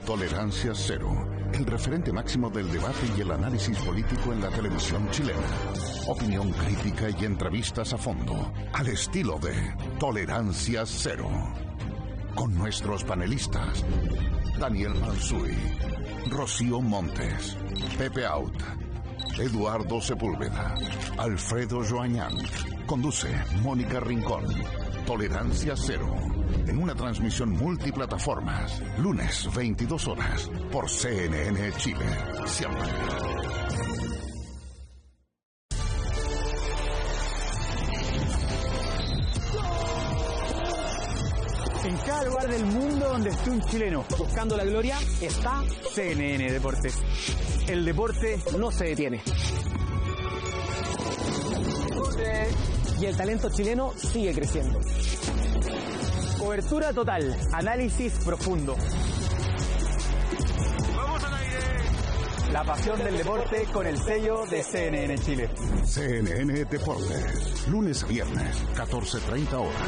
Tolerancia Cero, el referente máximo del debate y el análisis político en la televisión chilena. Opinión crítica y entrevistas a fondo, al estilo de Tolerancia Cero. Con nuestros panelistas, Daniel Mansuy, Rocío Montes, Pepe Out, Eduardo Sepúlveda, Alfredo Joañán. Conduce Mónica Rincón. Tolerancia Cero, en una transmisión multiplataformas, lunes 22 horas, por CNN Chile. Siempre. En cada lugar del mundo donde esté un chileno buscando la gloria, está CNN Deportes. El deporte no se detiene. Y el talento chileno sigue creciendo. Cobertura total, análisis profundo. ¡Vamos al aire! La pasión del deporte con el sello de CNN Chile. CNN Deportes, lunes a viernes, 14:30 horas.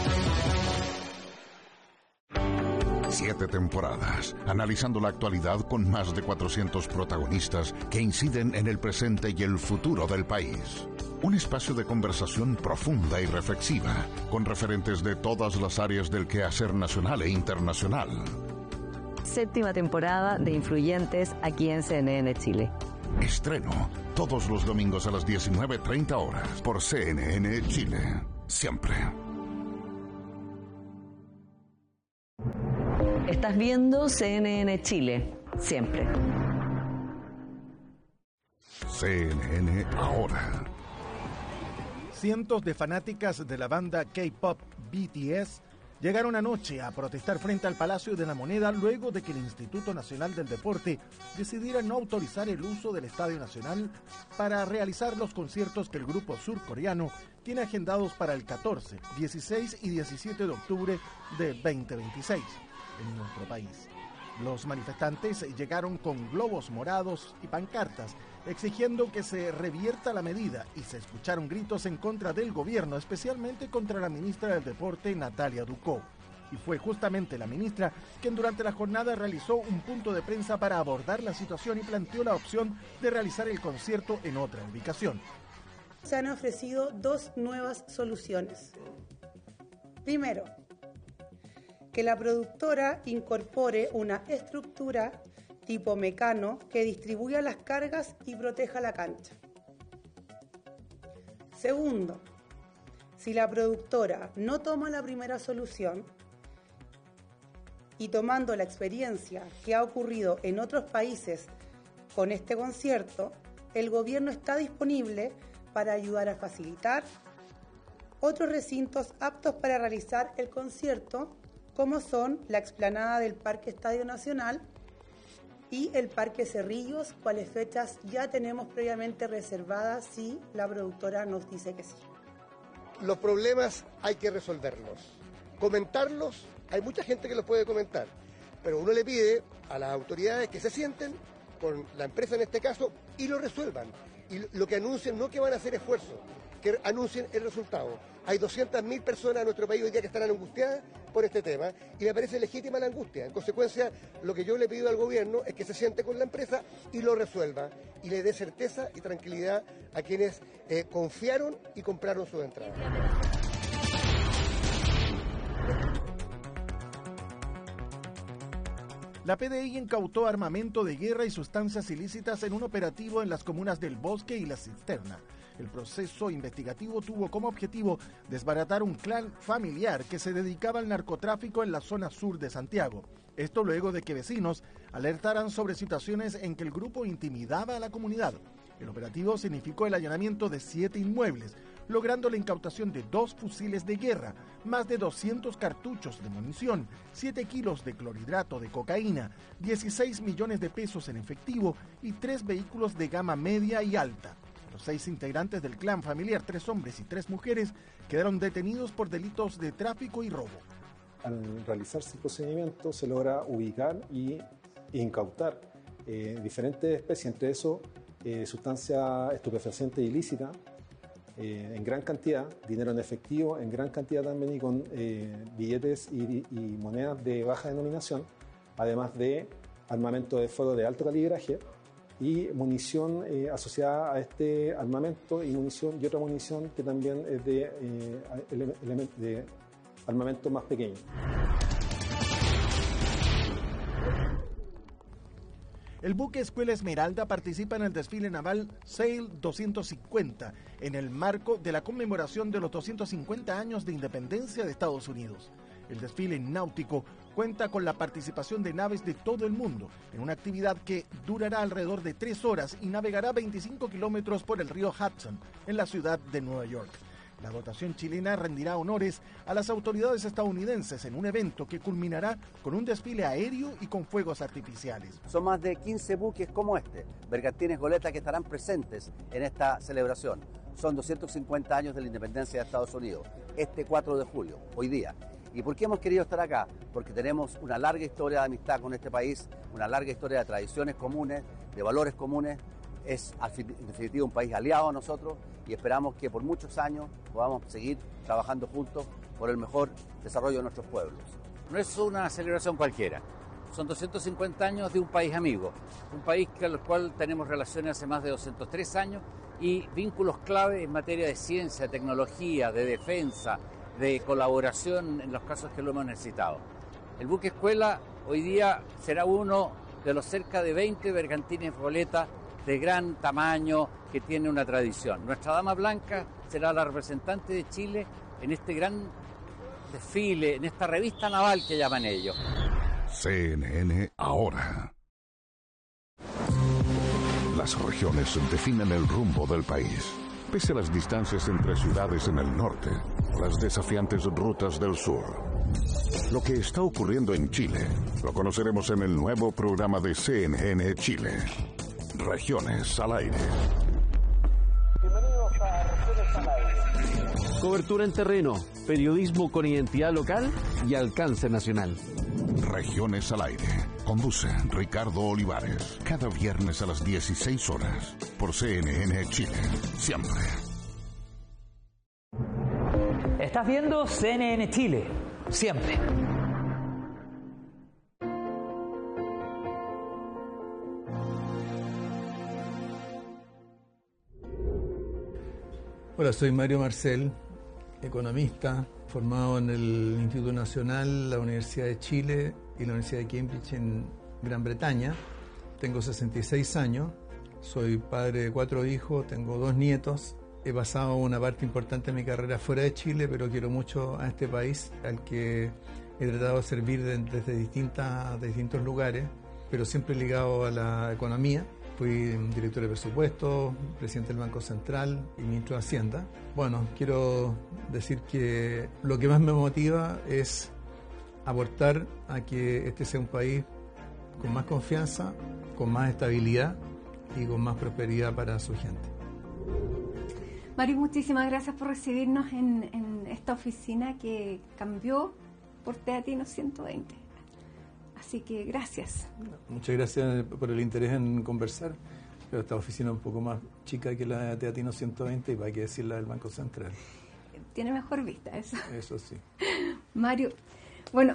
7 temporadas, analizando la actualidad con más de 400 protagonistas que inciden en el presente y el futuro del país. Un espacio de conversación profunda y reflexiva, con referentes de todas las áreas del quehacer nacional e internacional. 7ª temporada de Influyentes aquí en CNN Chile. Estreno todos los domingos a las 19:30 horas por CNN Chile. Siempre. Estás viendo CNN Chile. Siempre. CNN Ahora. Cientos de fanáticas de la banda K-pop BTS llegaron anoche a protestar frente al Palacio de la Moneda luego de que el Instituto Nacional del Deporte decidiera no autorizar el uso del Estadio Nacional para realizar los conciertos que el grupo surcoreano tiene agendados para el 14, 16 y 17 de octubre de 2026 en nuestro país. Los manifestantes llegaron con globos morados y pancartas exigiendo que se revierta la medida y se escucharon gritos en contra del gobierno, especialmente contra la ministra del Deporte, Natalia Ducó. Y fue justamente la ministra quien durante la jornada realizó un punto de prensa para abordar la situación y planteó la opción de realizar el concierto en otra ubicación. Se han ofrecido 2 nuevas soluciones. Primero, que la productora incorpore una estructura tipo mecano que distribuya las cargas y proteja la cancha. Segundo, si la productora no toma la primera solución y tomando la experiencia que ha ocurrido en otros países con este concierto, el gobierno está disponible para ayudar a facilitar otros recintos aptos para realizar el concierto, como son la explanada del Parque Estadio Nacional y el Parque Cerrillos, cuales fechas ya tenemos previamente reservadas si la productora nos dice que sí. Los problemas hay que resolverlos. Comentarlos, hay mucha gente que los puede comentar, pero uno le pide a las autoridades que se sienten con la empresa en este caso y lo resuelvan. Y lo que anuncien no que van a hacer esfuerzos, que anuncien el resultado. Hay 200.000 personas en nuestro país hoy día que están angustiadas por este tema y me parece legítima la angustia. En consecuencia, lo que yo le pido al gobierno es que se siente con la empresa y lo resuelva y le dé certeza y tranquilidad a quienes confiaron y compraron sus entradas. La PDI incautó armamento de guerra y sustancias ilícitas en un operativo en las comunas del Bosque y La Cisterna. El proceso investigativo tuvo como objetivo desbaratar un clan familiar que se dedicaba al narcotráfico en la zona sur de Santiago. Esto luego de que vecinos alertaran sobre situaciones en que el grupo intimidaba a la comunidad. El operativo significó el allanamiento de 7 inmuebles, logrando la incautación de 2 fusiles de guerra, más de 200 cartuchos de munición, 7 kilos de clorhidrato de cocaína, 16 millones de pesos en efectivo y 3 vehículos de gama media y alta. Los 6 integrantes del clan familiar, 3 hombres y 3 mujeres, quedaron detenidos por delitos de tráfico y robo. Al realizarse el procedimiento se logra ubicar y incautar diferentes especies, entre eso sustancia estupefaciente ilícita en gran cantidad, dinero en efectivo en gran cantidad también y con billetes y monedas de baja denominación, además de armamento de fuego de alto calibraje y munición asociada a este armamento y otra munición que también es de armamento más pequeño. El buque Escuela Esmeralda participa en el desfile naval Sail 250 en el marco de la conmemoración de los 250 años de independencia de Estados Unidos. El desfile náutico cuenta con la participación de naves de todo el mundo en una actividad que durará alrededor de 3 horas y navegará 25 kilómetros por el río Hudson en la ciudad de Nueva York. La dotación chilena rendirá honores a las autoridades estadounidenses en un evento que culminará con un desfile aéreo y con fuegos artificiales. Son más de 15 buques como este, bergantines goletas, que estarán presentes en esta celebración. Son 250 años de la independencia de Estados Unidos, este 4 de julio, hoy día. ¿Y por qué hemos querido estar acá? Porque tenemos una larga historia de amistad con este país, una larga historia de tradiciones comunes, de valores comunes. Es en definitiva un país aliado a nosotros y esperamos que por muchos años podamos seguir trabajando juntos por el mejor desarrollo de nuestros pueblos. No es una celebración cualquiera, son 250 años de un país amigo, un país con el cual tenemos relaciones hace más de 203 años y vínculos clave en materia de ciencia, tecnología, de defensa, de colaboración en los casos que lo hemos necesitado. El buque escuela hoy día será uno de los cerca de 20 bergantines goleta de gran tamaño que tiene una tradición. Nuestra Dama Blanca será la representante de Chile en este gran desfile, en esta revista naval que llaman ellos. CNN ahora. Las regiones definen el rumbo del país. Pese a las distancias entre ciudades en el norte, las desafiantes rutas del sur. Lo que está ocurriendo en Chile lo conoceremos en el nuevo programa de CNN Chile. Regiones al aire. Bienvenidos a Regiones al aire. Cobertura en terreno, periodismo con identidad local y alcance nacional. Regiones al aire. Conduce Ricardo Olivares. Cada viernes a las 16 horas. Por CNN Chile. Siempre. Estás viendo CNN Chile. Siempre. Hola, soy Mario Marcel, economista, formado en el Instituto Nacional, la Universidad de Chile y la Universidad de Cambridge en Gran Bretaña. Tengo 66 años, soy padre de 4 hijos, tengo 2 nietos. He pasado una parte importante de mi carrera fuera de Chile, pero quiero mucho a este país, al que he tratado de servir desde distintos lugares, pero siempre ligado a la economía. Fui director de presupuesto, presidente del Banco Central y ministro de Hacienda. Bueno, quiero decir que lo que más me motiva es aportar a que este sea un país con más confianza, con más estabilidad y con más prosperidad para su gente. Mario, muchísimas gracias por recibirnos en esta oficina que cambió por Teatinos 120. Así que gracias. Muchas gracias por el interés en conversar. Pero esta oficina es un poco más chica que la de Teatinos 120 y hay que decir la del Banco Central. Tiene mejor vista eso. Eso sí. Mario, bueno,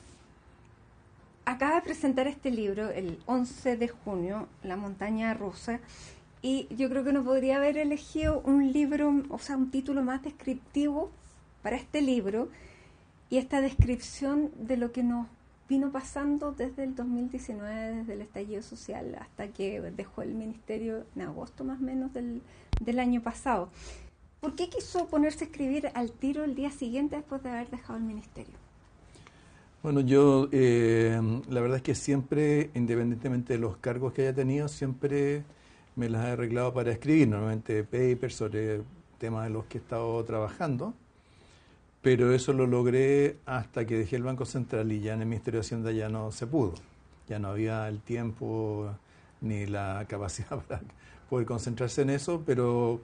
acaba de presentar este libro el 11 de junio, La montaña rusa, y yo creo que no podría haber elegido un libro, o sea, un título más descriptivo para este libro y esta descripción de lo que nos vino pasando desde el 2019, desde el estallido social hasta que dejó el ministerio en agosto más o menos del año pasado. ¿Por qué quiso ponerse a escribir al tiro el día siguiente después de haber dejado el ministerio? Bueno, yo la verdad es que siempre, independientemente de los cargos que haya tenido, siempre me las he arreglado para escribir, normalmente papers sobre temas en los que he estado trabajando. Pero eso lo logré hasta que dejé el Banco Central y ya en el Ministerio de Hacienda ya no se pudo. Ya no había el tiempo ni la capacidad para poder concentrarse en eso, pero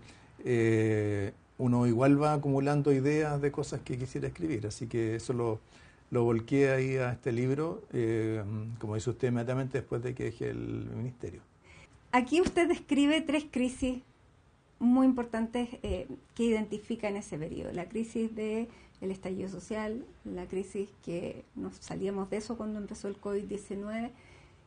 uno igual va acumulando ideas de cosas que quisiera escribir. Así que eso lo volqué ahí a este libro, como dice usted, inmediatamente después de que dejé el Ministerio. Aquí usted describe 3 crisis muy importantes que identifica en ese periodo. La crisis del estallido social, la crisis que nos salíamos de eso cuando empezó el COVID-19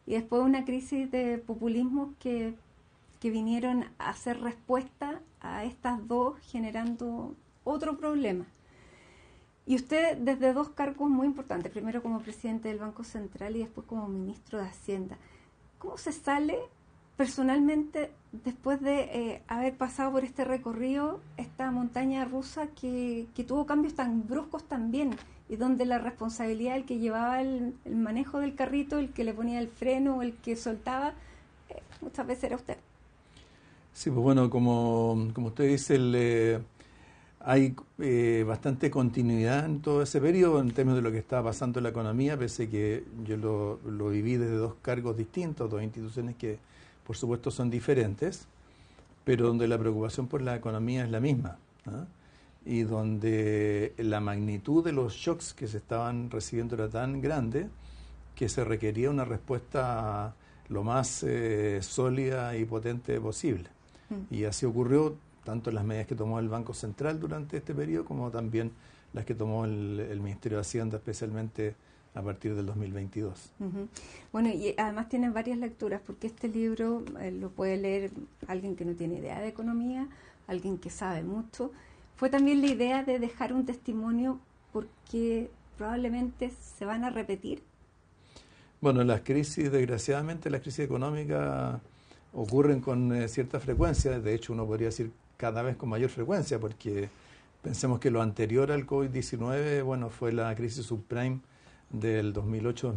y después una crisis de populismo que vinieron a hacer respuesta a estas dos, generando otro problema. Y usted desde dos cargos muy importantes, primero como presidente del Banco Central y después como ministro de Hacienda, ¿cómo se sale personalmente después de haber pasado por este recorrido, esta montaña rusa que tuvo cambios tan bruscos también, y donde la responsabilidad del que llevaba el manejo del carrito, el que le ponía el freno, el que soltaba, muchas veces era usted? Sí, pues bueno, como usted dice, hay bastante continuidad en todo ese periodo en términos de lo que estaba pasando en la economía, pese que yo lo viví desde dos cargos distintos, dos instituciones que por supuesto son diferentes, pero donde la preocupación por la economía es la misma, ¿no? Y donde la magnitud de los shocks que se estaban recibiendo era tan grande que se requería una respuesta lo más sólida y potente posible. Y así ocurrió tanto en las medidas que tomó el Banco Central durante este periodo como también las que tomó el Ministerio de Hacienda, especialmente a partir del 2022. Bueno, y además tiene varias lecturas, porque este libro lo puede leer alguien que no tiene idea de economía, alguien que sabe mucho. Fue también la idea de dejar un testimonio porque probablemente se van a repetir. Bueno, las crisis, desgraciadamente, las crisis económicas ocurren con cierta frecuencia, de hecho uno podría decir cada vez con mayor frecuencia, porque pensemos que lo anterior al COVID-19, bueno, fue la crisis subprime del 2008-2009.